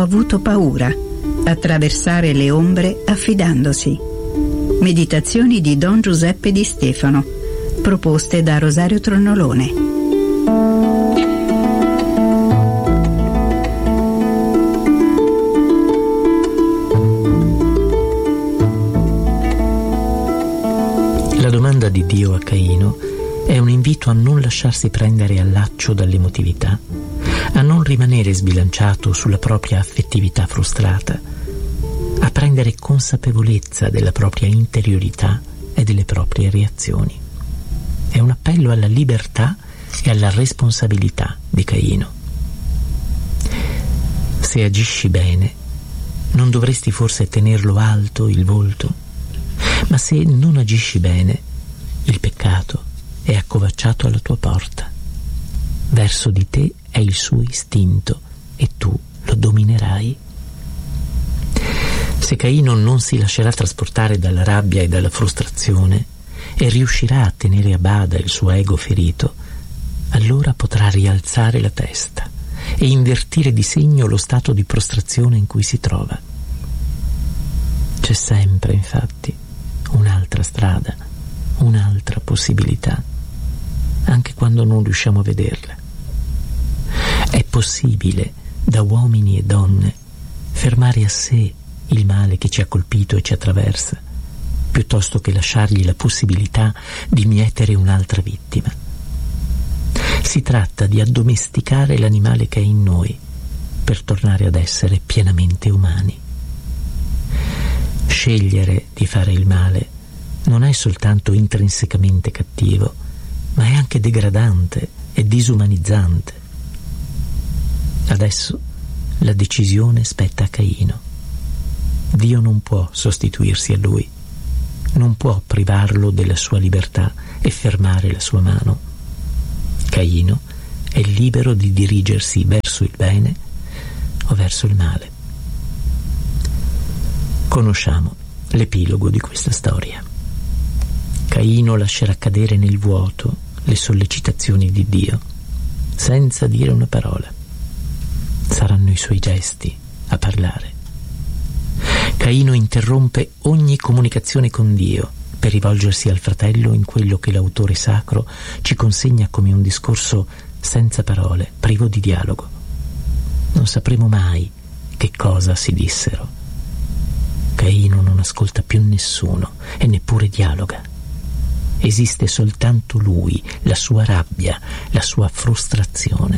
avuto paura. Attraversare le ombre affidandosi. Meditazioni di Don Giuseppe Di Stefano, proposte da Rosario Tronnolone. La domanda di Dio a Caino è un invito a non lasciarsi prendere al laccio dall'emotività, a non rimanere sbilanciato sulla propria affettività frustrata, a prendere consapevolezza della propria interiorità e delle proprie reazioni. È un appello alla libertà e alla responsabilità di Caino. Se agisci bene, non dovresti forse tenerlo alto il volto? Ma se non agisci bene, il peccato è accovacciato alla tua porta. Verso di te è il suo istinto e tu lo dominerai. Se Caino non si lascerà trasportare dalla rabbia e dalla frustrazione e riuscirà a tenere a bada il suo ego ferito, allora potrà rialzare la testa e invertire di segno lo stato di prostrazione in cui si trova. C'è sempre, infatti, un'altra strada, un'altra possibilità, anche quando non riusciamo a vederla. È possibile, da uomini e donne, fermare a sé il male che ci ha colpito e ci attraversa, piuttosto che lasciargli la possibilità di mietere un'altra vittima. Si tratta di addomesticare l'animale che è in noi per tornare ad essere pienamente umani. Scegliere di fare il male non è soltanto intrinsecamente cattivo, ma è anche degradante e disumanizzante. Adesso la decisione spetta a Caino. Dio non può sostituirsi a lui, non può privarlo della sua libertà e fermare la sua mano. Caino è libero di dirigersi verso il bene o verso il male. Conosciamo l'epilogo di questa storia. Caino lascerà cadere nel vuoto le sollecitazioni di Dio, senza dire una parola. Saranno i suoi gesti a parlare. Caino interrompe ogni comunicazione con Dio per rivolgersi al fratello in quello che l'autore sacro ci consegna come un discorso senza parole, privo di dialogo. Non sapremo mai che cosa si dissero. Caino non ascolta più nessuno e neppure dialoga. Esiste soltanto lui, la sua rabbia, la sua frustrazione.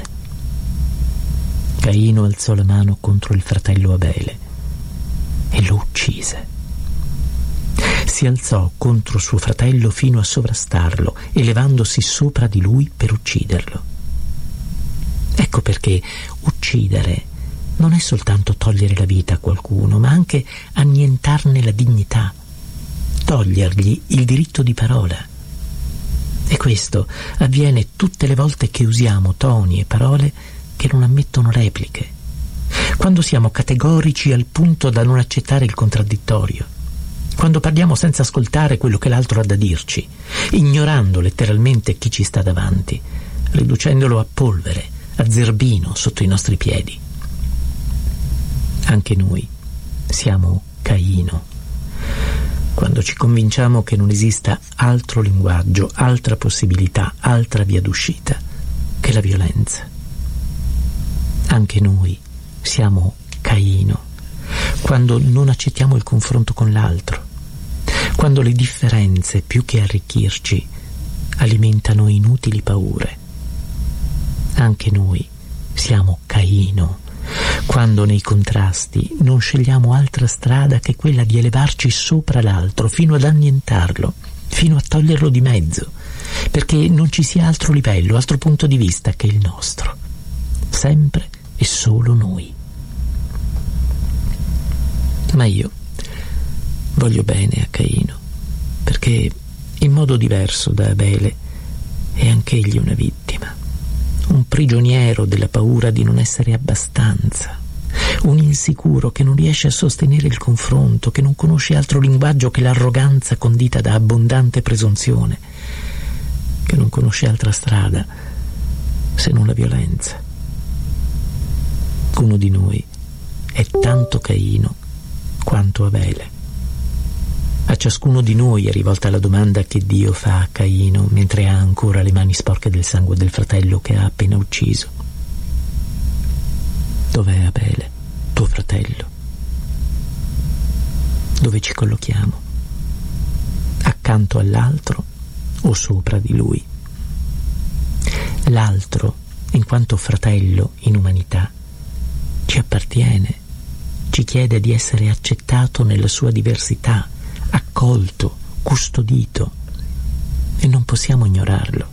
Caino alzò la mano contro il fratello Abele e lo uccise. Si alzò contro suo fratello fino a sovrastarlo, elevandosi sopra di lui per ucciderlo. Ecco perché uccidere non è soltanto togliere la vita a qualcuno, ma anche annientarne la dignità, togliergli il diritto di parola. E questo avviene tutte le volte che usiamo toni e parole che non ammettono repliche, quando siamo categorici al punto da non accettare il contraddittorio, quando parliamo senza ascoltare quello che l'altro ha da dirci, ignorando letteralmente chi ci sta davanti, riducendolo a polvere, a zerbino sotto i nostri piedi. Anche noi siamo Caino, quando ci convinciamo che non esista altro linguaggio, altra possibilità, altra via d'uscita che la violenza. Anche noi siamo Caino, quando non accettiamo il confronto con l'altro, quando le differenze, più che arricchirci, alimentano inutili paure. Anche noi siamo Caino, quando nei contrasti non scegliamo altra strada che quella di elevarci sopra l'altro fino ad annientarlo, fino a toglierlo di mezzo, perché non ci sia altro livello, altro punto di vista che il nostro, sempre e solo noi. Ma io voglio bene a Caino, perché in modo diverso da Abele è anch'egli una vittima, un prigioniero della paura di non essere abbastanza, un insicuro che non riesce a sostenere il confronto, che non conosce altro linguaggio che l'arroganza condita da abbondante presunzione, che non conosce altra strada se non la violenza. Uno di noi è tanto Caino quanto Abele. A ciascuno di noi è rivolta la domanda che Dio fa a Caino mentre ha ancora le mani sporche del sangue del fratello che ha appena ucciso. Dov'è Abele, tuo fratello? Dove ci collochiamo? Accanto all'altro o sopra di lui? L'altro, in quanto fratello in umanità, ci appartiene, ci chiede di essere accettato nella sua diversità, accolto, custodito, e non possiamo ignorarlo.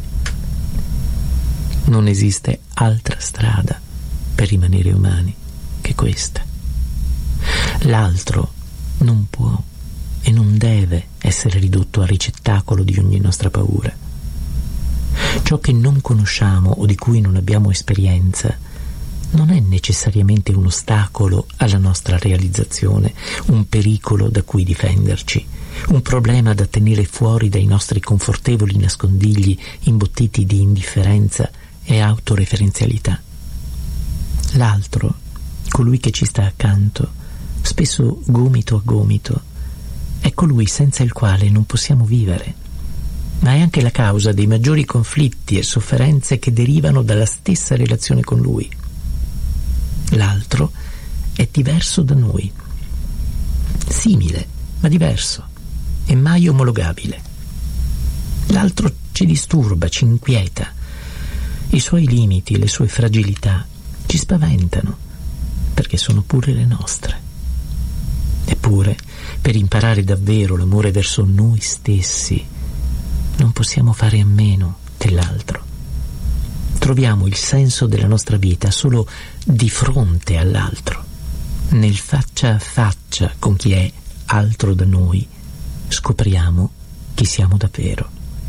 Non esiste altra strada per rimanere umani che questa. L'altro non può e non deve essere ridotto a ricettacolo di ogni nostra paura. Ciò che non conosciamo o di cui non abbiamo esperienza non è necessariamente un ostacolo alla nostra realizzazione, un pericolo da cui difenderci, un problema da tenere fuori dai nostri confortevoli nascondigli imbottiti di indifferenza e autoreferenzialità. L'altro, colui che ci sta accanto, spesso gomito a gomito, è colui senza il quale non possiamo vivere, ma è anche la causa dei maggiori conflitti e sofferenze che derivano dalla stessa relazione con lui. L'altro è diverso da noi, simile ma diverso e mai omologabile. L'altro ci disturba, ci inquieta. I suoi limiti, le sue fragilità ci spaventano, perché sono pure le nostre. Eppure, per imparare davvero l'amore verso noi stessi, non possiamo fare a meno dell'altro. Troviamo il senso della nostra vita solo di fronte all'altro, nel faccia a faccia con chi è altro da noi, scopriamo chi siamo davvero.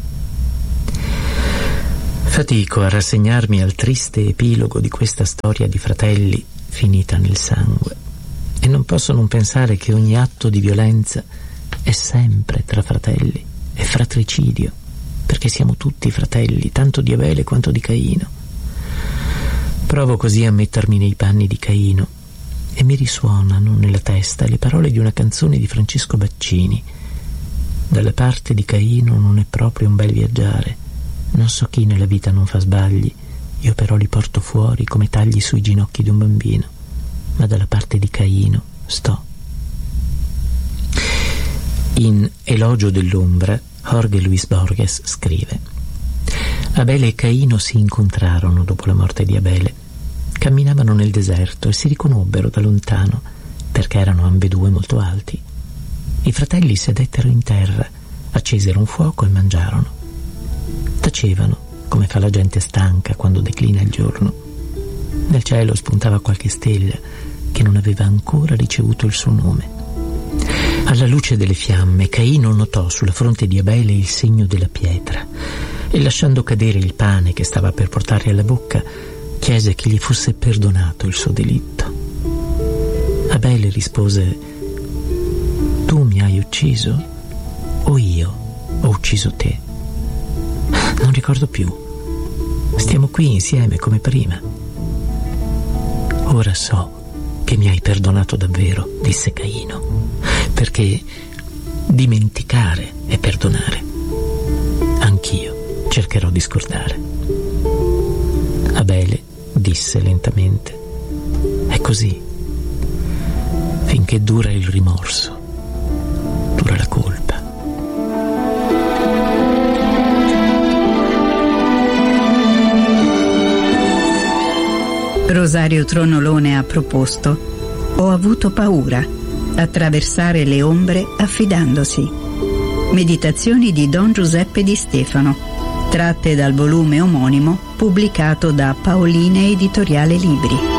Fatico a rassegnarmi al triste epilogo di questa storia di fratelli finita nel sangue, e non posso non pensare che ogni atto di violenza è sempre tra fratelli, è fratricidio, perché siamo tutti fratelli, tanto di Abele quanto di Caino. Provo così a mettermi nei panni di Caino e mi risuonano nella testa le parole di una canzone di Francesco Baccini. Dalla parte di Caino non è proprio un bel viaggiare, non so chi nella vita non fa sbagli, io però li porto fuori come tagli sui ginocchi di un bambino, ma dalla parte di Caino sto. In Elogio dell'ombra, Jorge Luis Borges scrive: Abele e Caino si incontrarono dopo la morte di Abele. Camminavano nel deserto e si riconobbero da lontano, perché erano ambedue molto alti. I fratelli sedettero in terra, accesero un fuoco e mangiarono. Tacevano, come fa la gente stanca quando declina il giorno. Nel cielo spuntava qualche stella che non aveva ancora ricevuto il suo nome. Alla luce delle fiamme, Caino notò sulla fronte di Abele il segno della pietra e, lasciando cadere il pane che stava per portare alla bocca, chiese che gli fosse perdonato il suo delitto. Abele rispose: tu mi hai ucciso o io ho ucciso te? Non ricordo più. Stiamo qui insieme come prima. Ora so che mi hai perdonato davvero, disse Caino, perché dimenticare è perdonare. Anch'io cercherò di scordare. Abele disse lentamente: è così. Finché dura il rimorso, dura la colpa. Rosario Tronolone ha proposto Ho avuto paura, attraversare le ombre affidandosi. Meditazioni di Don Giuseppe Di Stefano, tratte dal volume omonimo pubblicato da Paoline Editoriale Libri.